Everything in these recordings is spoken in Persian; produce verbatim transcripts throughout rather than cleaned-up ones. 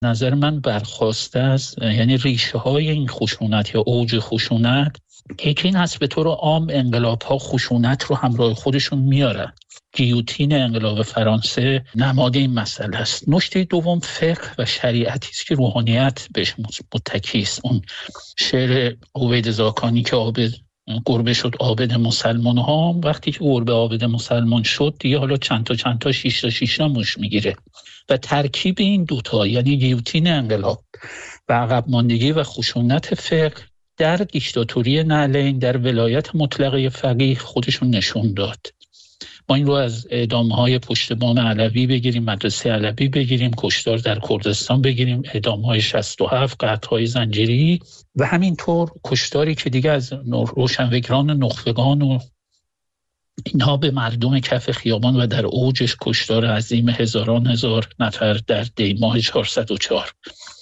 نظر من برخواسته از، یعنی ریشه های این خشونت یا اوج خشونت، یکی این هست به طور عام انقلاب ها خشونت رو همراه خودشون میارن. گیوتین انقلاب فرانسه نماد این مسئله است. نکته دوم فقه و شریعتی است که روحانیت بهش متکی است. اون شعر عبید زاکانی که عابد گربه شد عابد مسلمان ها، وقتی که گربه عابد مسلمان شد دیگه حالا چند تا چند تا شش تا شش تا موش میگیره و ترکیب این دوتا یعنی گیوتین انقلاب و عقب ماندگی و خشونت فقه در دیکتاتوری نعلین در ولایت مطلقه فقیه خودشون نشون داد. ما این رو از اعدام‌های پشت بام علوی بگیریم، مدرسه علوی بگیریم، کشتار در کردستان بگیریم، اعدام‌های شصت و هفت، قطع‌های زنجیری و همینطور کشتاری که دیگه از روشنفکران نخبگان و اینها به مردم کف خیابان و در اوجش کشتار عظیم هزاران هزار نفر در دی ماه چهارصد و چهار.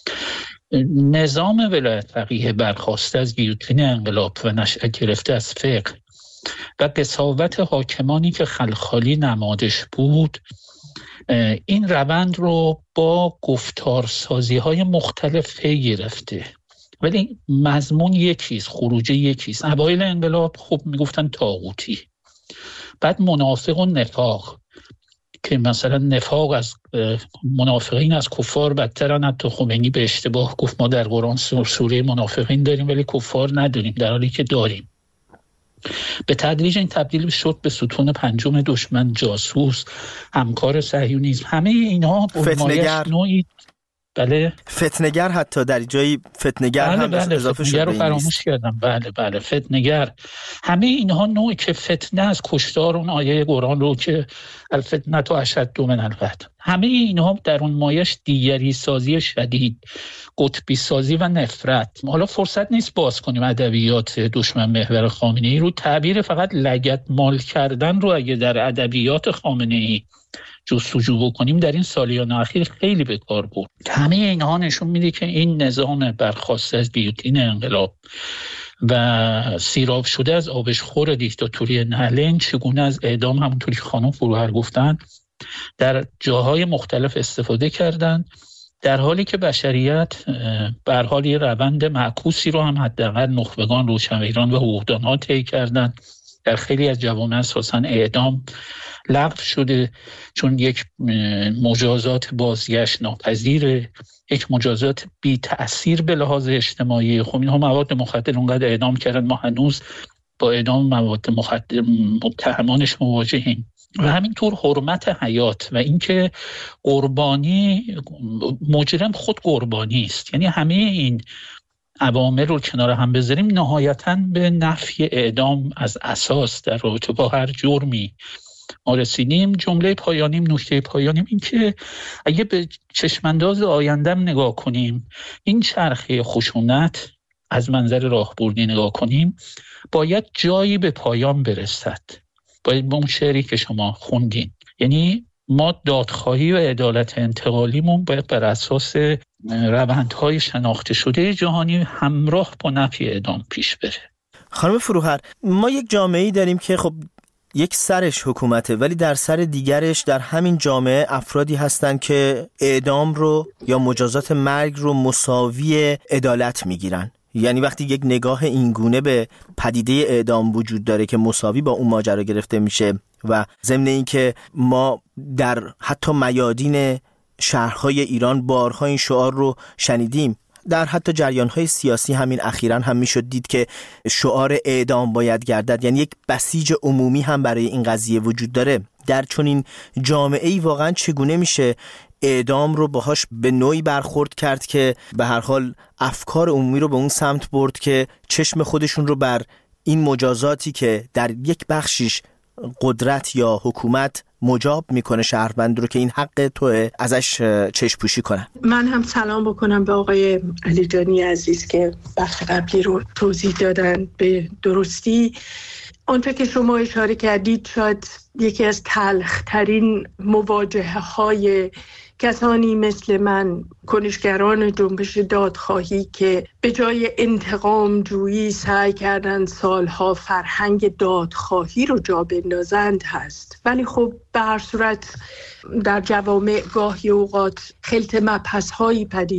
نظام ولایت فقیه برخواسته از گیوتین انقلاب و نشأت گرفته از فقه و قساوت حاکمانی که خلخالی نمادش بود، این روند رو با گفتارسازی های مختلف پی گرفته، ولی مضمون یکیست، خروجه یکیست. اوایل انقلاب خب میگفتن طاغوتی، بعد منافق و نفاق که مثلا نفاق از منافقین از کفار بدترن. حتی خمینی به اشتباه گفت ما در قرآن سوره منافقین داریم ولی کفار نداریم، در حالی که داریم. به تدریج این تبدیل شد به ستون پنجم دشمن، جاسوس، همکار صهیونیسم. همه اینها فتنه‌گر نوعی بله فتنه‌گر حتی در جای فتنه‌گر بله هم بله اضافه شد. رو فراموش کردم. بله بله فتنه‌گر. همه اینها نوعی که فتنه از کشتار اون آیه قرآن رو که الفتنه تو اشد من القتل، همه اینها در اون مایش دیگری سازی شدید، قطبی سازی و نفرت. حالا فرصت نیست باز کنیم ادبیات دشمن محور خامنه‌ای رو. تعبیر فقط لگد مال کردن رو اگه در ادبیات خامنه‌ای جستجو بکنیم در این سالیان اخیر خیلی به کار برد. همه اینها نشون میده که این نظام برخواسته از گیوتین انقلاب و سیراب شده از آبشخور دیکتاتوری نعلین چگونه از اعدام، همونطوری که خانم فروهر گفتن، در جاهای مختلف استفاده کردن، در حالی که بشریت به هر حال یه روند معکوسی رو هم حداقل نخبگان، روشنفکران و حقوقدان‌ها طی کردن. در خیلی از جوامع اساساً اعدام لغو شده چون یک مجازات بازگشت ناپذیره، یک مجازات بی تأثیر به لحاظ اجتماعی. خب اینها مواد مخدر اونقدر اعدام کردن، ما هنوز با اعدام مواد مخدر متهمانش مواجهیم. و همینطور حرمت حیات و اینکه قربانی، مجرم خود قربانی است. یعنی همه این عوامل رو کنار هم بذاریم نهایتاً به نفی اعدام از اساس در رابطه با هر جرمی ما رسیدیم. جمله پایانیم، نکته پایانیم این که اگه به چشمانداز آیندم نگاه کنیم، این چرخه خشونت از منظر راهبردی نگاه کنیم، باید جایی به پایان برسد. باید به اون شعری که شما خوندین، یعنی ما دادخواهی و عدالت انتقالیمون باید بر اساس روندهای شناخته شده جهانی همراه با نفی اعدام پیش بره. خانم فروهر، ما یک جامعه‌ای داریم که خب یک سرش حکومته، ولی در سر دیگرش در همین جامعه افرادی هستن که اعدام رو یا مجازات مرگ رو مساوی عدالت میگیرن. یعنی وقتی یک نگاه اینگونه به پدیده اعدام وجود داره که مساوی با اون ماجرا گرفته میشه و ضمن این که ما در حتی میادین شهرهای ایران بارها این شعار رو شنیدیم، در حتی جریان‌های سیاسی همین اخیراً هم میشد دید که شعار اعدام باید گردد، یعنی یک بسیج عمومی هم برای این قضیه وجود داره. در چنین جامعه‌ای واقعاً چگونه میشه اعدام رو باهاش به نوعی برخورد کرد که به هر حال افکار عمومی رو به اون سمت برد که چشم خودشون رو بر این مجازاتی که در یک بخشیش قدرت یا حکومت مجاب میکنه شهروند رو که این حق توه ازش چشم پوشی کنن. من هم سلام بکنم به آقای علیجانی عزیز که بخش قبلی رو توضیح دادن به درستی. آنطور که شما اشاره کردید شاید یکی از تلخ‌ترین مواجهه های کسانی مثل من، کنشگران جنبش دادخواهی که به جای انتقام جویی سعی کردن سالها فرهنگ دادخواهی رو جا بندازند هست. ولی خب به هر صورت در جوامع گاهی اوقات خلط مبحث هایی پدید